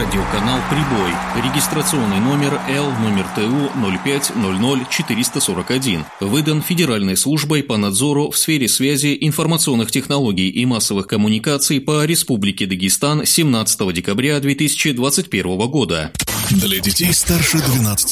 радиоканал «Прибой», регистрационный номер ТУ 0500441, выдан Федеральной службой по надзору в сфере связи, информационных технологий и массовых коммуникаций по Республике Дагестан 17 декабря 2021 года. Для детей старше 12